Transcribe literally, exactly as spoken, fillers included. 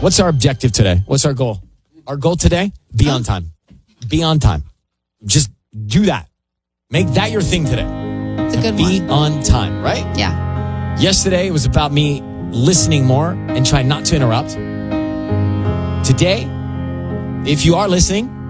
What's our objective today? What's our goal? Our goal today? Be on time. Be on time. Just do that. Make that your thing today. It's a good Be one. on time, right? Yeah. Yesterday it was about me listening more and trying not to interrupt. Today, if you are listening,